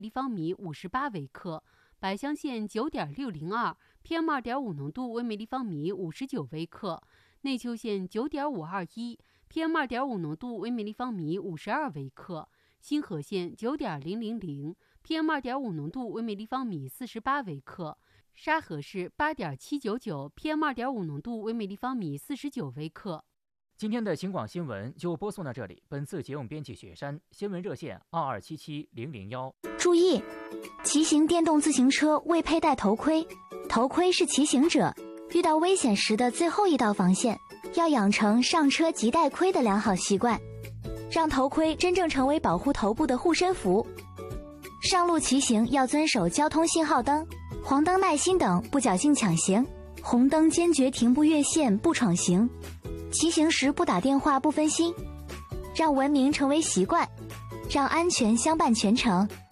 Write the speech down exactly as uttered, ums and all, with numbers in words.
立方米五十八微克，百香县 九点六零二 P M 二点五 浓度微每立方米五十九微克，内丘县 九点五二一 P M 二点五 浓度微每立方米五十二微克，新河县 九点零零零 P M 二点五 浓度微每立方米四十八微克，沙河市 八点七九九 P M 二点五 浓度微每立方米四十九微克。 今天的秦广新闻就播送到这里。本次节目编辑雪山，新闻热线二二七七零零幺。 注意，骑行电动自行车未佩戴头盔，头盔是骑行者遇到危险时的最后一道防线，要养成上车即戴盔的良好习惯，让头盔真正成为保护头部的护身符。上路骑行要遵守交通信号灯、黄灯耐心等，不侥幸抢行，红灯坚决停步越线不闯行，骑行时不打电话不分心，让文明成为习惯，让安全相伴全程。